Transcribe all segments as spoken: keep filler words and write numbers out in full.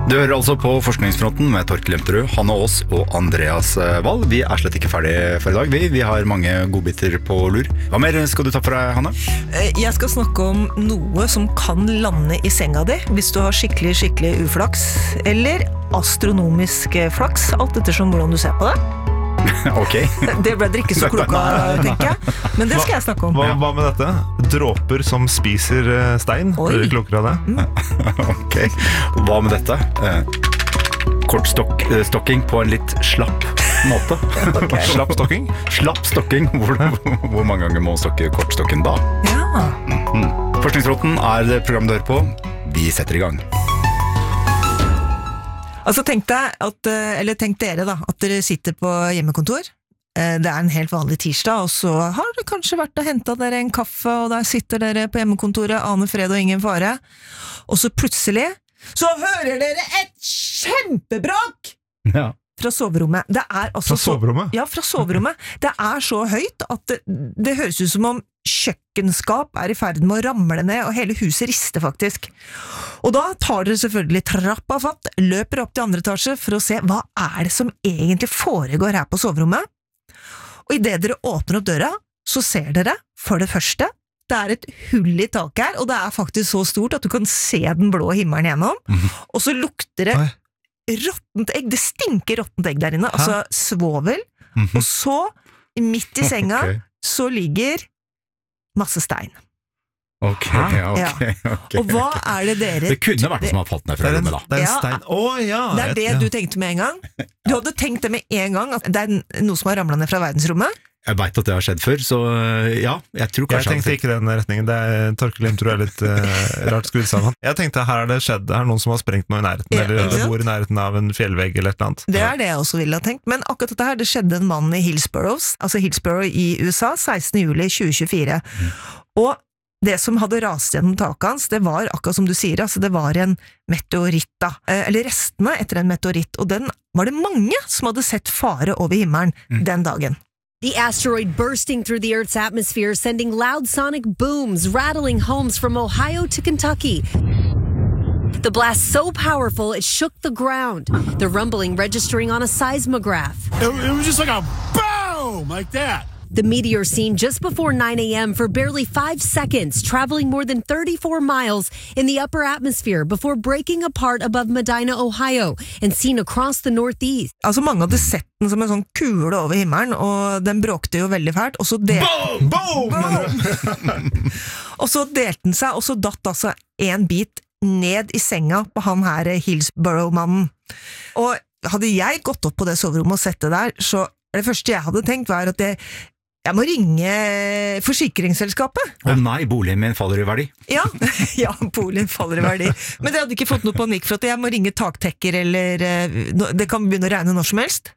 Du hører altså på Forskningsfronten med Torkel Lemterud, Hanne Aas og Andreas Wall. Vi er slett ikke ferdige for i dag. Vi, vi har mange godbiter på lur. Hva mer skal du ta for deg, Hanne? Jeg skal snakke om noe som kan lande i senga di hvis du har skikkelig, skikkelig uflaks, eller astronomisk flaks, alt ettersom hvordan du ser på det. Ok. Det ble dere ikke så kloka, tenker jeg. Men det skal jeg snakke om. Hva, hva med dette? Dråper som spiser stein? Oi. Blir dere klokere av det? Mm. Ok. Hva med dette? Kortstokking på en litt slapp måte. Okay. Slapp stokking? Slapp stokking. Hvor, hvor mange ganger må man stokke kortstokken da? Ja. Mm. Forskningsfronten er det programmet du hører på. Vi setter i gang. Altså tenk deg at, eller tenk dere da, at dere sitter på hjemmekontor. Det er en helt vanlig tirsdag, og så har det kanskje vært å hente dere en kaffe, og der sitter dere på hjemmekontoret, aner fred og ingen fare. Og så plutselig, så hører dere et kjempebrak! Ja. Fra soverommet. Det er altså Fra soverommet? Så, ja, fra soverommet. Det er så høyt at det, det høres ut som om kjøkkenskap er i ferd med å ramle ned, og hele huset rister faktisk. Og da tar dere selvfølgelig trappa fatt, løper opp til andre etasje for å se hva er det som egentlig foregår her på soverommet. Og i det dere åpner opp døra, så ser dere, for det første, det er et hull i taket her, og det er faktisk så stort at du kan se den blå himmelen gjennom, mm. og så lukter det råttent egg, det stinker råttent egg der inne, Hæ? Altså svovel, mm-hmm. og så, midt i senga, okay. så ligger masse stein. Ok, ok, ja. ok. Og hva er det dere... Det kunne vært noe som har falt ned fra rommet da. Det er en stein. Å, ja. Det er det du tenkte med en gang. Du hadde tenkt det med en gang, at det er noe som har ramlet ned fra verdensrommet. Jeg vet at det har skjedd før, så ja, jeg tror kanskje... Jeg tenkte ikke den retningen, det er Torkel Lemterud er litt uh, rart skrudd sammen. Jeg tenkte her har det skjedd, her er noen som har sprengt noe i nærheten, ja, eller det bor i nærheten av en fjellvegg eller et eller annet. Det er det jeg også ville ha tenkt, men akkurat dette her, det skjedde en mann i Hillsborough, altså Hillsborough i U S A, sekstende juli tjue tjuefire. Mm. Og det som hadde rast gjennom taket hans, det var akkurat som du sier, altså det var en meteoritt da, eller restene etter en meteoritt, og den var det mange som hadde sett fare over himmelen mm. den dagen. The asteroid bursting through the Earth's atmosphere, sending loud sonic booms, rattling homes from Ohio to Kentucky. The blast so powerful it shook the ground, the rumbling registering on a seismograph. It, it was just like a boom, like that. The meteor seen just before nine a.m. for barely five seconds, traveling more than thirty-four miles in the upper atmosphere before breaking apart above Medina, Ohio, and seen across the northeast. Altså mange hadde sett den som en sånn kule over himmelen, og den bråkte jo veldig fælt, og så delte Boom! Boom! og så delte den seg, og så datt altså en bit ned i senga på han her Hillsborough-mannen. Og hadde jeg gått opp på det soverommet og sett det der, så det første jeg hadde tenkt var at det jeg må ringe forsikringsselskapet. Å oh, nei, boligen min faller i verdi. Ja, ja, boligen faller i verdi. Men dere hadde ikke fått noe panikk for at jeg må ringe taktekker, eller det kan begynne å regne når som helst?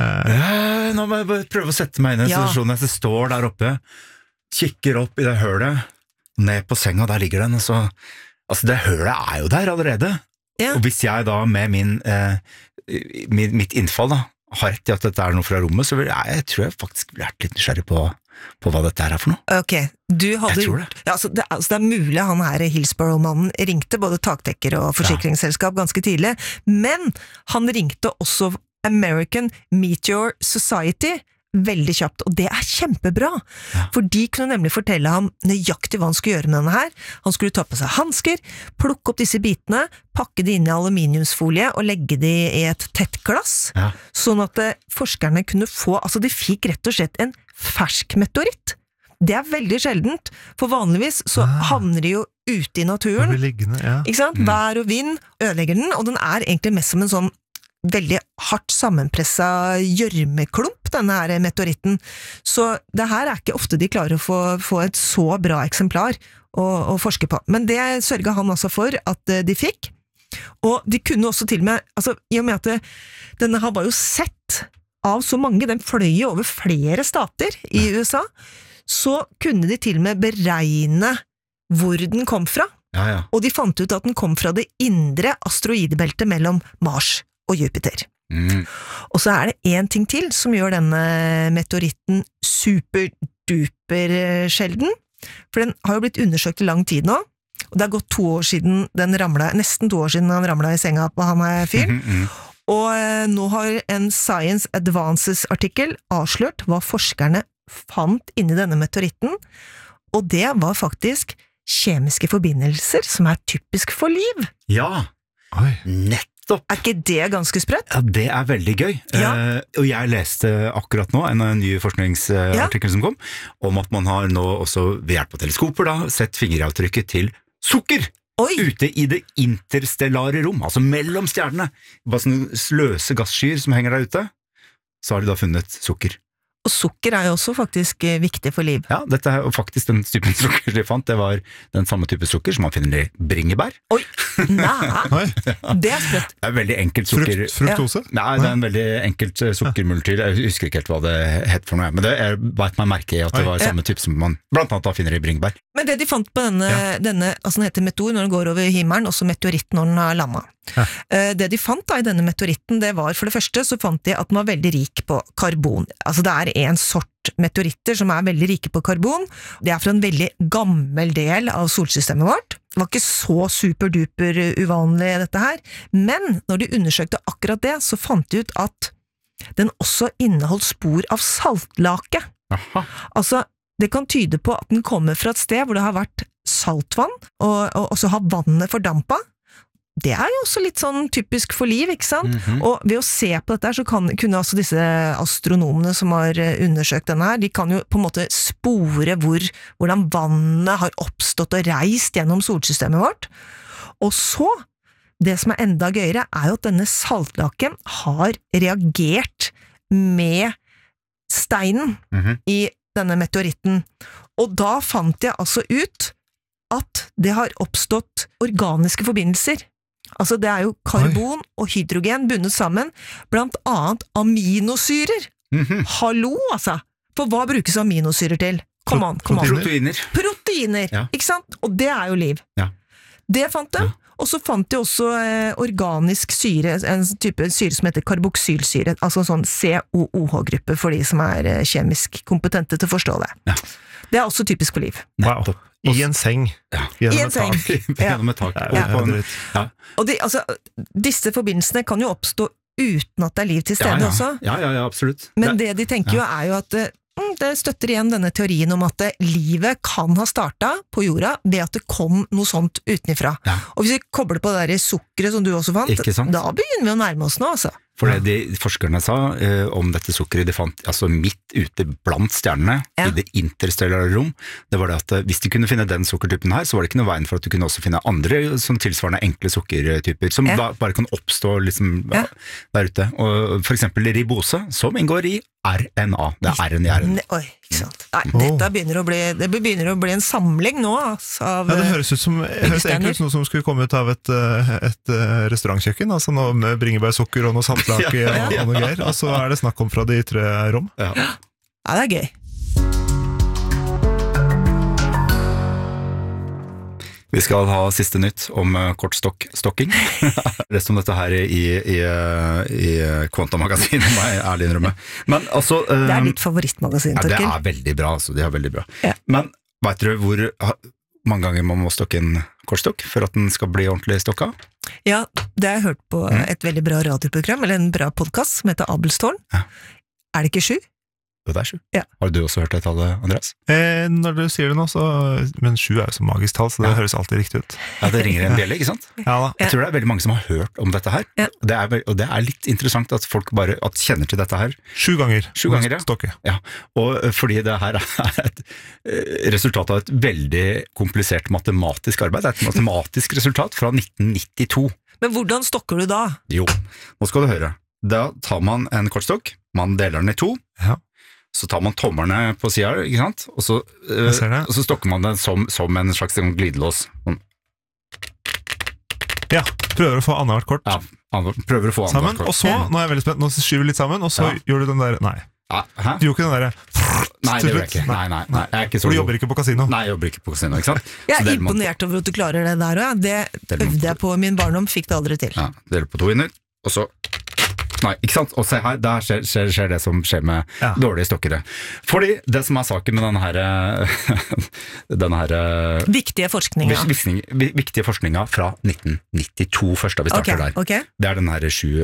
Uh, nå må jeg bare prøve å sette meg inn i en ja. situasjon. Jeg står der oppe, kikker opp i det hølet, ned på senga, der ligger den, og så, altså det hølet er jo der allerede. Ja. Og hvis jeg da med min, eh, min mitt innfall da, har rett i at dette er noe fra rommet, så vil jeg, jeg tror jeg faktisk vil være litt nysgjerrig på, på hva dette er for noe. Ok, du hadde... Jeg tror det. Ja, altså, det, altså, det er mulig han her Hillsborough-mannen ringte både taktekker og forsikringsselskap ja. ganske tidlig, men han ringte også American Meteor Society veldig kjapt, og det er kjempebra, ja. for de kunne nemlig fortelle ham nøyaktig hva han skulle gjøre med denne her. Han skulle ta på seg handsker, plukke opp disse bitene, pakke de inn i aluminiumsfolie og legge de i et tett glass, ja. sånn at eh, forskerne kunne få, altså de fikk rett og slett en fersk meteoritt. Det er veldig sjeldent, for vanligvis så ah. havner de jo ute i naturen, liggende, ja. ikke sant? Mm. Vær og vind ødelegger den, og den er egentlig mest som en sånn veldig hardt sammenpressa gjørmeklump, denne her meteoritten. Så det her er ikke ofte de klarer å få, få et så bra eksemplar å, å forske på. Men det sørget han altså for at de fikk. Og de kunne også til og med, altså i og med at det, denne har bare jo sett av så mange, den fløy over flere stater i U S A, så kunne de til og med beregne hvor den kom fra. Ja, ja. Og de fant ut at den kom fra det indre asteroidebeltet mellom Mars og Jupiter. Mm. Og så er det en ting til som gjør denne meteoritten superduper sjelden, for den har jo blitt undersøkt i lang tid nå, Og det har gått to år siden den ramla, nesten to år siden han ramla i senga på han her fyren. Mm, mm. Og eh, nå har en Science Advances-artikkel avslørt hva forskerne fant inni denne meteoritten, og det var faktisk kjemiske forbindelser som er typisk for liv. Ja, Oi. nettopp. Er ikke det ganske sprøtt? Ja, det er veldig gøy. Ja. Eh, og jeg leste akkurat nå en, en ny forskningsartikkel Ja. som kom, om at man har nå også ved hjelp av teleskoper da, sett fingeravtrykket til sukker Oi! ute i det interstellare rom, altså mellom stjernene. Bare sånne løse gasskyer som henger der ute, så har de da funnet sukker. Og sukker er jo også faktisk eh, viktig for liv. Ja, dette er jo faktisk den typen sukker de fant, det var den samme type sukker som man finner i bringebær. Oi! Nei! Oi. Det er sprøtt. Det er veldig enkelt sukker. Frukt, fruktose? Nei, det er en veldig enkelt eh, sukkermultyl. Jeg husker ikke helt hva det het for noe, men det jeg beit meg merke i at det Oi. var samme type som man blant annet da finner i bringebær. Men det de fant på denne, Ja. denne altså den heter meteor når den går over himmelen, også meteoritt når den har landa. Ja. Eh, Det de fant da i denne meteoritten, det var for det første så fant de at den var veldig rik på karbon. Altså det er en sort meteoritter som er veldig rike på karbon. Det er fra en veldig gammel del av solsystemet vårt. Det var ikke så superduper uvanlig dette her, men når de undersøkte akkurat det, så fant de ut at den også inneholdt spor av saltlake. Aha. Altså, det kan tyde på at den kommer fra et sted hvor det har vært saltvann, og, og, og så har vannet fordampa. Det er jo også litt sånn typisk for liv, ikke sant? Mhm. Og ved å se på dette her, så kan, kunne altså disse astronomene som har eh, undersøkt denne her, de kan jo på en måte spore hvor, hvordan vannet har oppstått og reist gjennom solsystemet vårt. Og så, det som er enda gøyere, er jo at denne saltlaken har reagert med steinen Mhm. i denne meteoritten. Og da fant jeg altså ut at det har oppstått organiske forbindelser. Altså det er jo karbon og hydrogen bundet sammen, blant annet aminosyrer. Mhm. Hallo, altså! For hva brukes aminosyrer til? Kom an, kom an. Proteiner. Proteiner, Ja. ikke sant? Og det er jo liv. Ja. Det fant de. Ja. Og så fant de også eh, organisk syre, en type syre som heter karboksylsyre, altså en sånn C O O H-gruppe for de som er eh, kjemisk kompetente til å forstå det. Ja. Det er også typisk for liv. Wow. Nettopp. I en seng. Ja. Gjennom I en et seng. tak. Gjennom et tak. Ja, Og ja, på en- dritt. ja. Og de, altså, disse forbindelsene kan jo oppstå uten at det er liv til stede Ja, ja. også. Ja, ja, ja, absolutt. Men Det- det de tenker jo er jo at eh, mm, det støtter igjen denne teorien om at eh, livet kan ha starta på jorda ved at det kom noe sånt utenifra. Ja. Og hvis vi kobler på det der sukkeret som du også fant, Ikke sant? da begynner vi å nærme oss nå, altså. For det de forskerne sa eh, om dette sukkeret de fant altså midt ute blant stjernene, Ja. i det interstellare rom, det var det at eh, hvis de kunne finne den sukkertypen her, så var det ikke noe veien for at du kunne også finne andre sånn tilsvarende enkle sukkertyper, som Ja. ba, bare kan oppstå liksom Ja. der ute. Og for eksempel ribose, som inngår i R N A. Det er R-en i R-en. Ne- Oi, ikke sant. Nei, Oh. dette begynner å bli, det begynner å bli en samling nå, altså, av Ja, det høres ut som høres egentlig Byggesteiner. ut som noe som skulle komme ut av et, eh, et eh, restaurantkjøkken, altså noe med bringebærsukker og noe saltlake Ja, og, og noe greier, og så er det snakk om fra de ytre rom. Ja. Ja, det er gøy. Vi skal ha siste nytt om uh, kortstokking. Resten om dette her i, i, i Kvanta-magasinet, må jeg ærlig innrømme. Men altså uh, Det er ditt favorittmagasin, ja, det Torkel. er veldig bra, altså. De er veldig bra. Ja. Men vet dere hvor ha- mange ganger man må stokke en kortstokk for at den skal bli ordentlig stokka? Ja, det har jeg hørt på Mm. et veldig bra radioprogram, eller en bra podcast som heter Abelstårn. Ja. Er det ikke sju? Jo, det er sju. Ja. Har du også hørt det tallet, Andreas? Eh, når du sier det nå, så Men sju er jo så magisk tall, så det Ja. høres alltid riktig ut. Ja, det ringer en bjelle, ikke sant? Ja da. Jeg tror det er veldig mange som har hørt om dette her. Ja. Det er, vel- og det er litt interessant at folk bare at kjenner til dette her. Sju ganger. Sju ganger, ja. Stokke. Ja, og eh, fordi det her er et eh, resultat av et veldig komplisert matematisk arbeid. Det er et matematisk resultat fra nitten nittito. Men hvordan stokker du da? Jo, nå skal du høre. Da tar man en kortstokk, man deler den i to, Ja. så tar man tommerne på siden, ikke sant? Og så, eh, Jeg ser det. og så stokker man den som, som en slags sånn glidelås. Sånn, Ja, prøver å få annethvert kort ja, andre- prøver å få sammen, andre og så, nå er jeg veldig spent, nå skyver vi litt sammen, og så Ja. gjør du den der, nei, Ja, hæ? du gjør ikke den der Nei, det gjør jeg ikke. Nei, nei, nei, jeg er ikke så For du god. jobber ikke på kasino. Nei, jeg jobber ikke på kasino, ikke sant? Jeg Så er deler man- imponert over at du klarer det der òg. Det Deler man- øvde jeg på i min barndom, fikk det aldri til. Ja, deler på to inner, og så Nei, ikke sant? Og se her, der skjer, skjer, skjer det som skjer med Ja. dårlige stokkere. Fordi det som er saken med denne her, denne her Viktige forskninga. visning, viktige forskninga fra nitten nittito først, da vi starter Ok, der. ok. Det er den her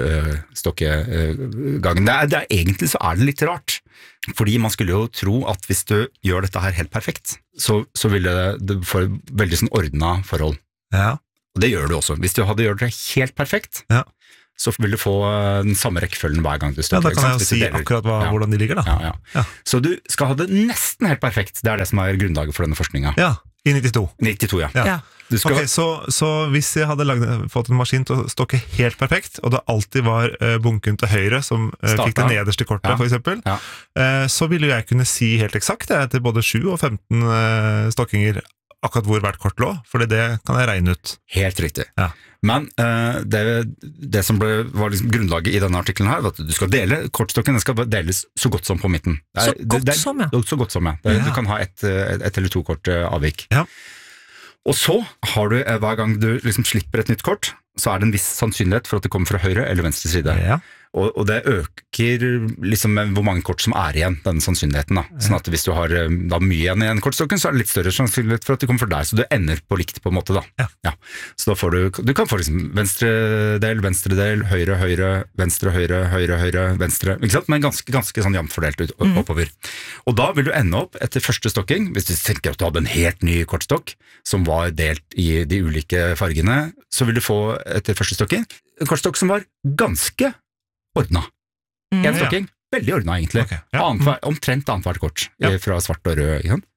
sju-stokkegangen. Det er, det er, egentlig så er det litt rart. Fordi man skulle jo tro at hvis du gjør dette her helt perfekt, så, så ville det få veldig sånn ordna forhold. Ja. Og det gjør du også. Hvis du hadde gjort det helt perfekt, Ja. så vil du få den samme rekkefølgen hver gang du ja, stokker. da kan jeg jo si akkurat hva, Ja. hvordan de ligger da. Ja, ja. Ja. Så du skal ha det nesten helt perfekt. Det er det som er grunnlaget for denne forskninga. Ja, i nittito. nittito, ja. Ja. Ja. Du skal, Ok, så, så hvis jeg hadde lagd, fått en maskin til å stokke helt perfekt, og det alltid var uh, bunken til høyre som uh, Starta. fikk det nederste kortet, Ja. for eksempel, Ja. uh, så ville jeg kunne si helt eksakt jeg, til både sju og femten uh, stokkinger akkurat hvor hvert kort lå, for det kan jeg regne ut. Helt riktig. Ja. Men eh, det, det som ble, var liksom grunnlaget i denne artikkelen her, var at du skal dele kortstokken, den skal deles så godt som på midten. Det er- Så godt det, det er, som, ja. Så godt som, ja. Det, Ja. Du kan ha ett et, et eller to kort eh, avvik. Ja. Og så har du, eh, hver gang du liksom slipper et nytt kort, så er det en viss sannsynlighet for at det kommer fra høyre eller venstre side. Ja. Og, og det øker liksom med hvor mange kort som er igjen, denne sannsynligheten. Da. Sånn at hvis du har eh, da mye igjen i en kortstokken, så er det litt større sannsynlighet for at det kommer fra deg, så du ender på likt på en måte. Da. Ja. Så da får du, du kan få liksom venstre del, venstre del, høyre, høyre, venstre, høyre, høyre, høyre, venstre, ikke sant? Men ganske, ganske sånn jevnt fordelt ut, Mm. oppover. Og da vil du ende opp etter første stokking, hvis du tenker at du hadde en helt ny kortstokk, som var delt i de ulike fargene, så vil du få etter første stokking en kortstokk som var ganske ordna. Mm. En stokking, veldig ordna egentlig. Ok, ja. Annenhver- omtrent annethvert kort, Ja. eh, fra svart og rød. Ikke sant?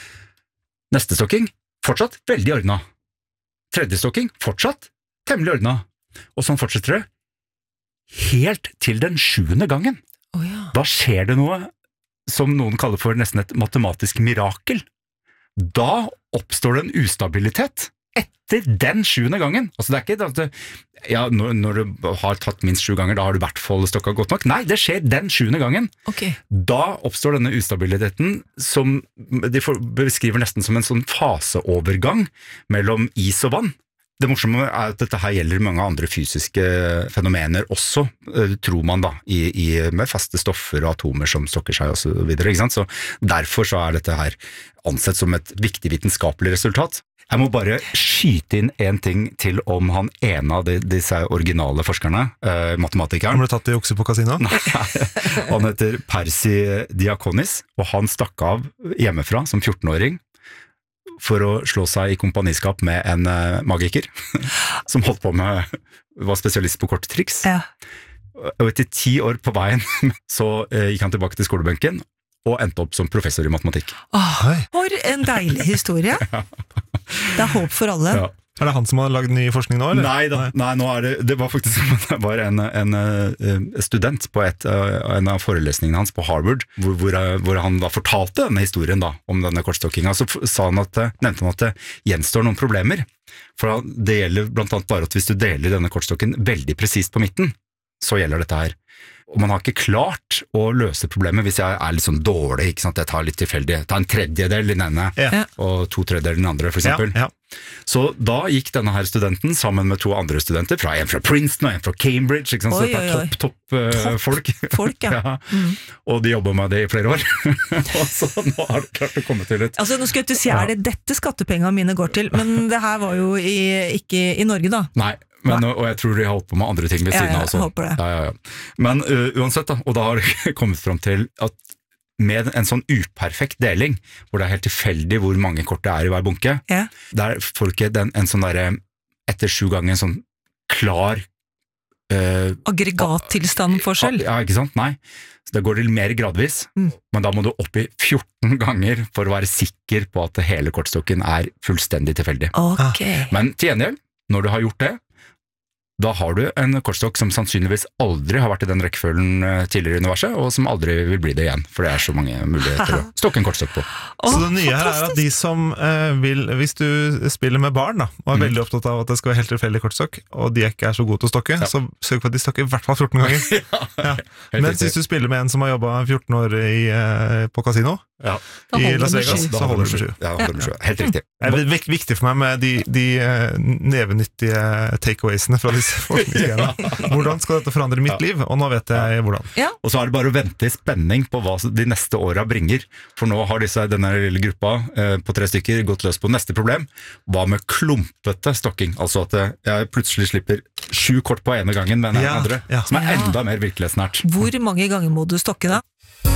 Neste stokking, fortsatt veldig ordna. Tredje stokking, fortsatt temmelig ordna. Og sånn fortsetter det, helt til den sjuende gangen. Å ja. Da skjer det noe som noen kaller for nesten et matematisk mirakel. Da oppstår det en ustabilitet etter den sjuende gangen. Altså det er ikke det at det, ja, når, når du har tatt minst sju ganger, da har du i hvert fall stokka godt nok. Nei, det skjer den sjuende gangen. Ok. Da oppstår denne ustabiliteten som de får- beskriver nesten som en sånn faseovergang mellom is og vann. Det morsomme er at dette her gjelder mange andre fysiske fenomener også, eh, tror man da, i, i, med faste stoffer og atomer som stokker seg og så videre, ikke sant? Så derfor så er dette her ansett som et viktig vitenskapelig resultat. Jeg må bare skyte inn en ting til om han ene av de, disse originale forskerne, eh, matematikeren. Han ble tatt i jukse på kasino? Han heter Percy Diakonis, og han stakk av hjemmefra som fjortenåring for å slå seg i kompaniskap med en uh, magiker som holdt på med, var spesialist på korttriks. Ja. Og etter ti år på veien så uh, gikk han tilbake til skolebenken og endte opp som professor i matematikk. Åh, Oi. for en deilig historie. Det er håp for alle. Ja. Er det han som har lagd ny forskning nå, eller? Nei da, nei, nå er det, det var faktisk det var en, en, uh, student på et, uh, en av forelesningene hans på Harvard, hvor, hvor, uh, hvor han da fortalte denne historien da, om denne kortstokkinga. Så f- sa han at, uh, nevnte han at det gjenstår noen problemer. For da, det gjelder blant annet bare at hvis du deler denne kortstokken veldig presist på midten, så gjelder dette her. Og man har ikke klart å løse problemet hvis jeg er litt sånn dårlig, ikke sant? Jeg tar litt tilfeldig, jeg tar en tredjedel i den ene, Ja. og to tredjedeler i den andre, for Ja, eksempel. ja. Så da gikk denne her studenten sammen med to andre studenter, fra en fra Princeton og en fra Cambridge, ikke sant? Så Oi, dette er oi, oi. topp, topp, eh, Topp folk. folk, ja. Mm. Og de jobber med det i flere år. Og så nå har det klart å komme til et... Altså, nå skal jeg ikke si er det dette skattepengene mine går til, men det her var jo i, ikke i Norge da. Nei, men, og jeg tror de har holdt på med andre ting ved Ja, siden ja, av også. håper det. Ja, ja, ja. Men uh, uansett da, og da har det kommet fram til at med en sånn uperfekt deling, hvor det er helt tilfeldig hvor mange kort det er i hver bunke, Ja. der får du ikke den, en sånn derre, etter sju ganger en sånn klar uh, Aggregattilstandforskjell. Ja, ikke sant? Nei. Så det går til mer gradvis, Mm. men da må du opp i fjorten ganger for å være sikker på at hele kortstokken er fullstendig tilfeldig. Ok. Men til gjengjeld, når du har gjort det, da har du en kortstokk som sannsynligvis aldri har vært i den rekkefølgen eh, tidligere i universet, og som aldri vil bli det igjen, for det er så mange muligheter å stokke en kortstokk på. Åh, Så det nye her er at fantastisk. de som eh, vil, hvis du spiller med barn da, og er Mm. veldig opptatt av at det skal være helt tilfeldig kortstokk, og de ikke er så gode til å stokke, Ja. så sørg for at de stokker i hvert fall fjorten ganger. Ja. Helt Mens riktig. hvis du spiller med en som har jobbet fjorten år i, eh, på kasino, Ja. Da I holder Las det med Vegas sju. så holder det med sju. Ja, holder det med sju. Helt riktig. Det er vik- viktig for meg med de, de eh, nevenyttige takeawaysene fra disse forskningsgreiene. Hvordan skal dette forandre mitt liv? Og nå vet jeg hvordan. Ja. Og så er det bare å vente i spenning på hva de neste åra bringer. For nå har disse, denne lille gruppa eh, på tre stykker gått løs på neste problem. Hva med klumpete stokking? Altså at jeg plutselig slipper sju kort på ene gangen med den Ja, andre, ja. som er Ja. enda mer virkelighetsnært. Hvor mange ganger må du stokke da?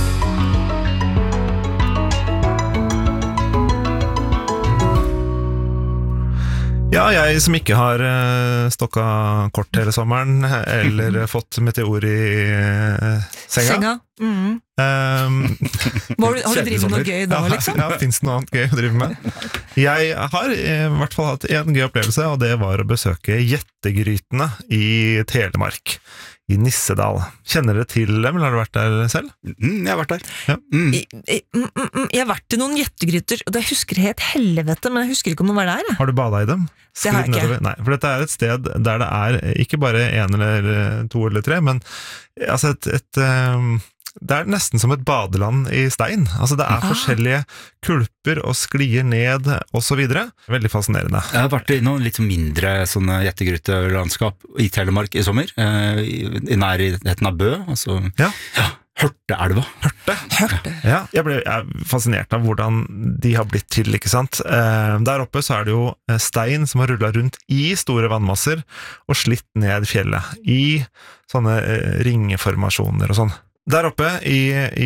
Ja, jeg som ikke har uh, stokka kort hele sommeren, eller fått meteor i uh, senga. Senga? Mm. Um, Har du, har du drivet med noe gøy da, ja, liksom? Ja, finnes det noe annet gøy å drive med? Jeg har i hvert fall hatt en gøy opplevelse, og det var å besøke Jettegrytene i Telemark, i Nissedal. Kjenner dere til dem, eller har dere vært der selv? Mm, jeg har vært der. Ja. Mm. I- i- mm, mm, mm. Jeg har vært i noen jettegryter, og det husker jeg helt helvete, men jeg husker ikke om det var der. jeg. Har du bada i dem? Det har jeg Sklidd ikke. nedover? Nei, for dette er et sted der det er ikke bare en eller to eller tre, men altså et, et um, det er nesten som et badeland i stein. Altså det er Ah. forskjellige kulper og sklier ned og så videre. Veldig fascinerende. Jeg har vært i noen litt mindre sånne jettegrytelandskap i Telemark i sommer, eh, i, i nærheten av Bø, altså Ja. ja, Hørteelva. Hørte. Ja, jeg ble jeg er fascinert av hvordan de har blitt til, ikke sant? Eh, der oppe så er det jo eh, stein som har rullet rundt i store vannmasser og slitt ned fjellet i sånne eh, ringeformasjoner og sånn. Der oppe i, i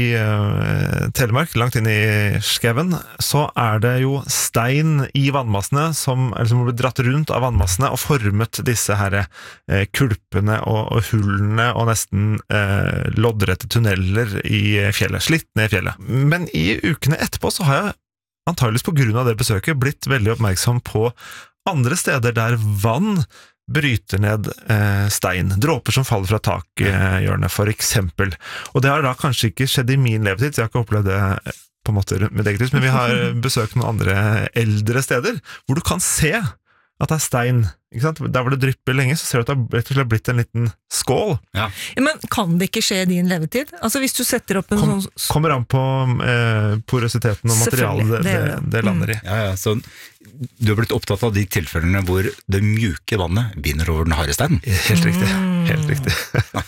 uh, Telemark, langt inn i skauen, så er det jo stein i vannmassene som, eller som blir dratt rundt av vannmassene og formet disse her eh, kulpene og, og hullene og nesten eh, loddrette tunneler i fjellet, slitt ned i fjellet. Men i ukene etterpå så har jeg antageligvis på grunn av det besøket blitt veldig oppmerksom på andre steder der vann bryter ned eh, stein, dråper som faller fra takhjørnet, for eksempel. Og det har da kanskje ikke skjedd i min levetid, så jeg har ikke opplevd det eh, på en måte med eget hus, men vi har besøkt noen andre eldre steder, hvor du kan se at det er stein, ikke sant? Der hvor det drypper lenge, så ser du at det har rett og slett blitt en liten skål. Ja. Ja, men kan det ikke skje i din levetid? Altså hvis du setter opp en Kom, sånn s- kommer an på eh, porøsiteten og materialet det, Selvfølgelig, det det, gjør det. det lander i. Ja, ja, så du har blitt opptatt av de tilfellene hvor det mjuke vannet vinner over den harde steinen. Helt riktig, helt riktig.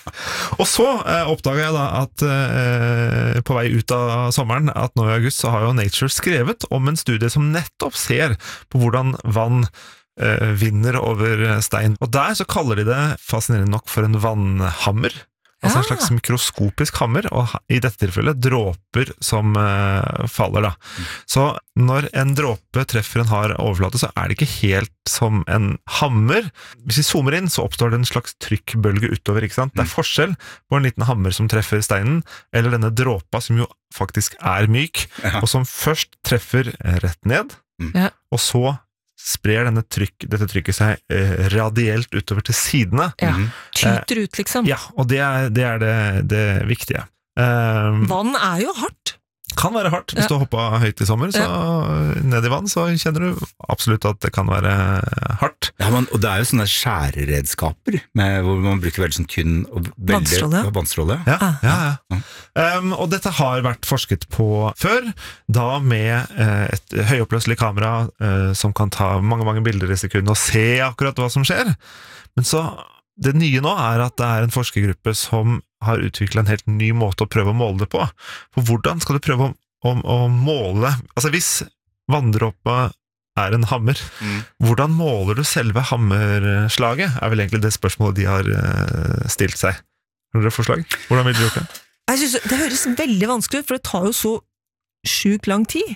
Og så eh, oppdaget jeg da at eh, på vei ut av sommeren, at nå i august, så har jo Nature skrevet om en studie som nettopp ser på hvordan vann eh, vinner over stein. Og der så kaller de det fascinerende nok for en vannhammer. Altså en Ah. slags mikroskopisk hammer, og ha- i dette tilfellet dråper som eh, faller da. Så når en dråpe treffer en hard overflate, så er det ikke helt som en hammer. Hvis vi zoomer inn, så oppstår det en slags trykkbølge utover, ikke sant? Det er forskjell på en liten hammer som treffer steinen, eller denne dråpa som jo faktisk er myk, Ja. og som først treffer rett ned, Ja. og så sprer denne trykk, dette trykket seg eh, radielt utover til sidene. Ja. Mhm. Tyter ut, liksom. Ja, og det er det, er det, det viktige. Um, Vann er jo hardt. kan være hardt. Hvis Ja. du har hoppa høyt i sommer, så ned i vann, så kjenner du absolutt at det kan være hardt. Ja, men, og det er jo sånne skjæreredskaper, med, hvor man bruker veldig sånn tynn og veldig Vannstråle. ja, vannstråle. Ja, Ah. ja, ja. Um, og dette har vært forsket på før, da med eh, et høyoppløselig kamera eh, som kan ta mange, mange bilder i sekundet og se akkurat hva som skjer. Men så, det nye nå er at det er en forskergruppe som har utviklet en helt ny måte å prøve å måle det på. For hvordan skal du prøve å, å, å måle, altså hvis vanndråpa er en hammer, Mm. hvordan måler du selve hammerslaget, er vel egentlig det spørsmålet de har eh, stilt seg. Har dere forslag? Hvordan vil du gjort det? Jeg synes Det høres veldig vanskelig ut, for det tar jo så sjukt lang tid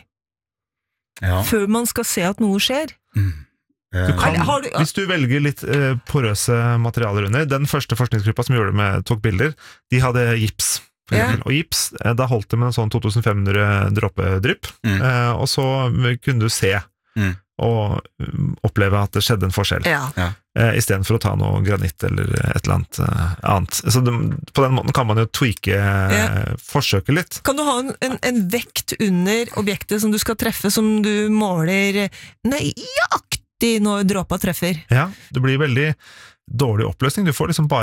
Ja. før man skal se at noe skjer. Mm. Eh, Du kan, Har- har du- hvis du velger litt eh, porøse materialer under, den første forskningsgruppa som gjorde det med, tok bilder, de hadde gips. For Ja. eksempel. Og gips, eh, da holdt det med en sånn to tusen fem hundre dråpedrypp, Mm. eh, og så kunne du se Mm. og mm, oppleve at det skjedde en forskjell, Ja. eh, i stedet for å ta noe granitt eller et eller annet eh, annet. Så det, på den måten kan man jo tweake eh, forsøket litt. Kan du ha en, en, en vekt under objektet som du skal treffe, som du måler nøyaktig når dråpa treffer? Ja, det blir veldig dårlig oppløsning. Du får liksom bare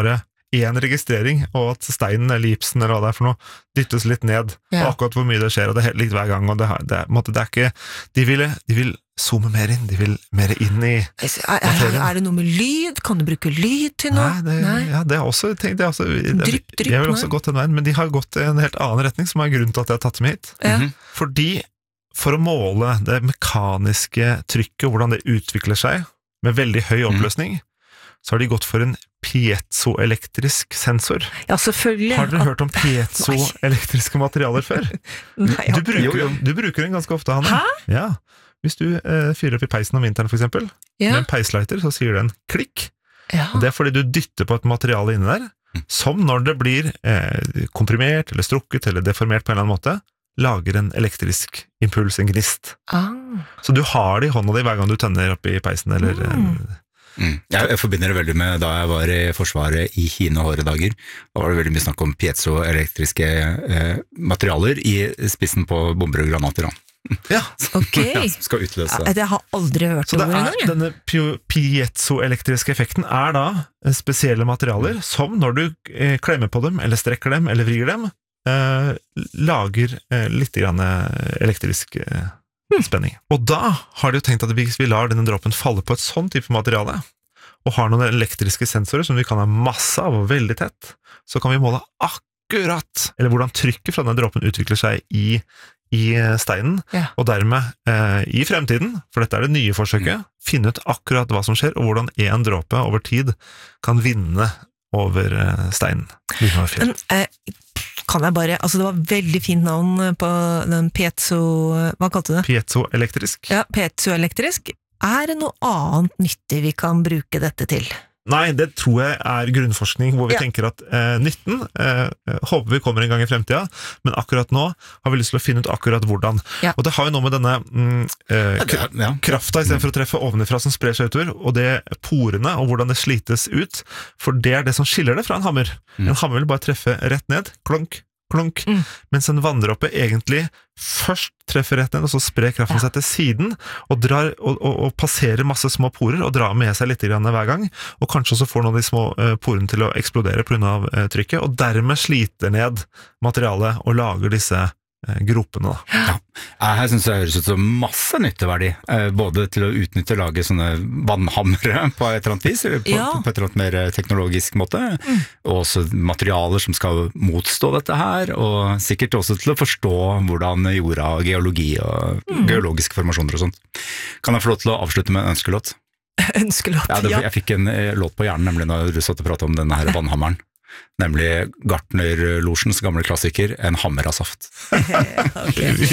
en registrering, og at steinen eller gipsen eller hva det er for noe, dyttes litt ned, Ja. og akkurat hvor mye det skjer, og det er helt likt hver gang, og det, har- det, er- på en måte, det er ikke, de vil, de vil zoome mer inn, de vil mer inn i, Er, er, er det noe med lyd? Kan du bruke lyd til noe? nei, det, ja, det er også, tenk, det er også, det, Drypp, drypp, jeg vil også nei. gått den veien, men de har gått i en helt annen retning, som er grunnen til at jeg har tatt dem hit. Ja. Mhm. Fordi for å måle det mekaniske trykket, hvordan det utvikler seg, med veldig høy oppløsning, så har de gått for en piezoelektrisk sensor. Ja, selvfølgelig. Har dere At- hørt om piezoelektriske materialer før? Nei, Du ja. bruker, Jo, jo. du bruker den ganske ofte, Hanne. Hæ? Ja. Hvis du eh, fyrer opp i peisen om vinteren, for eksempel, med Ja. en peislighter, så sier den klikk. Ja. Og det er fordi du dytter på et materiale inni der, som når det blir eh, komprimert, eller strukket, eller deformert på en eller annen måte, lager en elektrisk impuls, en gnist. Ah. Så du har det i hånda di hver gang du tenner opp i peisen, eller Mm. eh, Mm. Jeg, jeg forbinder det veldig med da jeg var i Forsvaret i hine og hårde dager. Da var det veldig mye snakk om piezoelektriske eh, materialer i spissen på bomber og granater. Da. Ja, Ok. Ja, som skal utløse. Ja, Jeg har aldri hørt så det det ordet er, engang. jeg. denne pio- piezoelektriske effekten er da eh, spesielle materialer som når du eh, klemmer på dem, eller strekker dem, eller vrir dem, eh, lager eh, litt grann eh, elektrisk eh, spenning. Og da har de jo tenkt at hvis vi lar denne dråpen falle på et sånn type materiale, og har noen elektriske sensorer som vi kan ha masse av og veldig tett, så kan vi måle akkurat, eller hvordan trykket fra denne dråpen utvikler seg i, i steinen, Ja. og dermed eh, i fremtiden, for dette er det nye forsøket, finne ut akkurat hva som skjer, og hvordan en dråpe over tid kan vinne over eh, steinen. Vinne over fjell. Men eh, kan jeg bare Altså, det var veldig fint navn på den piezo... Hva kalte du det? Piezoelektrisk? Ja, piezoelektrisk. Er det noe annet nyttig vi kan bruke dette til? Nei, det tror jeg er grunnforskning, hvor vi Ja. tenker at eh, nytten eh, håper vi kommer en gang i fremtida, men akkurat nå har vi lyst til å finne ut akkurat hvordan. Ja. Og det har jo noe med denne mm, eh, Ja, det er- ja. krafta istedenfor å treffe ovenifra som sprer seg utover, og det porene og hvordan det slites ut, for det er det som skiller det fra en hammer. Mm. En hammer vil bare treffe rett ned, klonk, klonk, Mm. mens en vanndråpe egentlig først treffer rett ned, og så sprer kraften Ja. seg til siden, og, drar, og, og, og passerer masse små porer, og drar med seg litt grann hver gang, og kanskje også får noen av de små eh, porene til å eksplodere på grunn av eh, trykket, og dermed sliter ned materialet og lager disse eh, gropene. Da. Ja. Her synes jeg det høres ut som masse nytteverdi, eh, både til å utnytte og lage sånne vannhamre på et eller annet vis, på, Ja. på et eller annet mer teknologisk måte, og også materialer som skal motstå dette her, og sikkert også til å forstå hvordan jorda og geologi og geologiske formasjoner og sånt. Kan jeg få lov til å avslutte med en ønskelåt? Ønskelåt, Ja, det, ja. jeg fikk en eh, låt på hjernen, nemlig når du satt og pratet om denne her vannhammeren. Nemlig Gartner-losjens gamle klassiker, En hammer av saft. Ok.